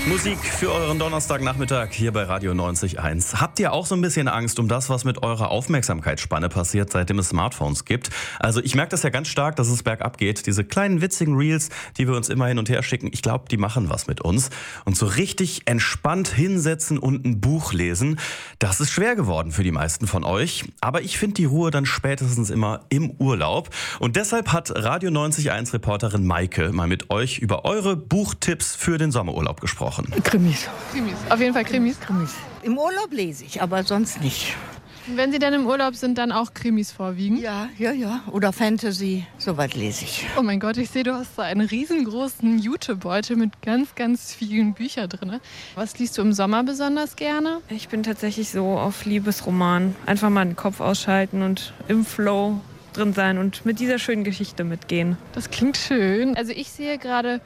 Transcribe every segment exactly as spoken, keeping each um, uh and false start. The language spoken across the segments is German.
Musik für euren Donnerstagnachmittag hier bei Radio neunzig Komma eins. Habt ihr auch so ein bisschen Angst um das, was mit eurer Aufmerksamkeitsspanne passiert, seitdem es Smartphones gibt? Also ich merke das ja ganz stark, dass es bergab geht. Diese kleinen witzigen Reels, die wir uns immer hin und her schicken, ich glaube, die machen was mit uns. Und so richtig entspannt hinsetzen und ein Buch lesen, das ist schwer geworden für die meisten von euch. Aber ich finde die Ruhe dann spätestens immer im Urlaub. Und deshalb hat Radio neunzig Komma eins Reporterin Maike mal mit euch über eure Buchtipps für den Sommerurlaub gesprochen. Krimis. Krimis. Auf jeden Fall Krimis. Krimis. Im Urlaub lese ich, aber sonst nicht. Wenn Sie dann im Urlaub sind, dann auch Krimis vorwiegend? Ja, ja, ja. Oder Fantasy, soweit lese ich. Oh mein Gott, ich sehe, du hast da einen riesengroßen Jutebeutel mit ganz, ganz vielen Büchern drin. Was liest du im Sommer besonders gerne? Ich bin tatsächlich so auf Liebesroman. Einfach mal den Kopf ausschalten und im Flow drin sein und mit dieser schönen Geschichte mitgehen. Das klingt schön. Also ich sehe gerade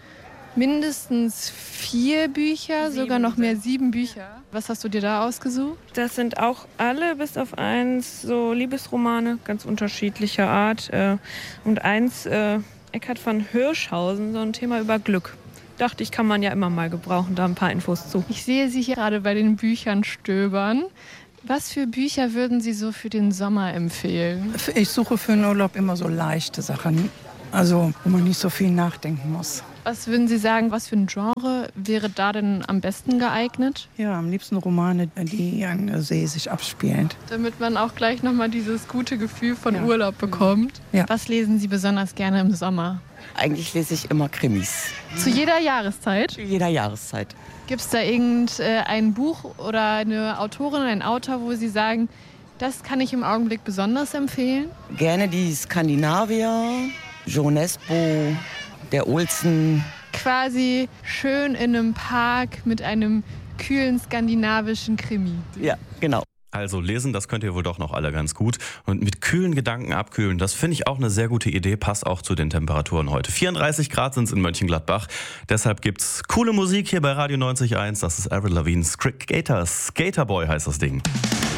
mindestens vier Bücher, Sieben sogar noch mehr, sieben Bücher. Was hast du dir da ausgesucht? Das sind auch alle bis auf eins so Liebesromane, ganz unterschiedlicher Art. Und eins, äh, Eckhard von Hirschhausen, so ein Thema über Glück. Dachte ich, kann man ja immer mal gebrauchen, da ein paar Infos zu. Ich sehe Sie hier gerade bei den Büchern stöbern. Was für Bücher würden Sie so für den Sommer empfehlen? Ich suche für den Urlaub immer so leichte Sachen. Also, wo man nicht so viel nachdenken muss. Was würden Sie sagen, was für ein Genre wäre da denn am besten geeignet? Ja, am liebsten Romane, die an der See sich abspielen. Damit man auch gleich nochmal dieses gute Gefühl von Ja. Urlaub bekommt. Ja. Was lesen Sie besonders gerne im Sommer? Eigentlich lese ich immer Krimis. Zu jeder Jahreszeit? Zu jeder Jahreszeit. Gibt es da irgendein Buch oder eine Autorin, ein Autor, wo Sie sagen, das kann ich im Augenblick besonders empfehlen? Gerne die Skandinavier, Jo Nesbø, der Olsen. Quasi schön in einem Park mit einem kühlen skandinavischen Krimi. Ja, genau. Also lesen, das könnt ihr wohl doch noch alle ganz gut. Und mit kühlen Gedanken abkühlen, das finde ich auch eine sehr gute Idee, passt auch zu den Temperaturen heute. vierunddreißig Grad sind es in Mönchengladbach. Deshalb gibt's coole Musik hier bei Radio neunzig Komma eins. Das ist Avril Lavigne's Skater. Skaterboy heißt das Ding.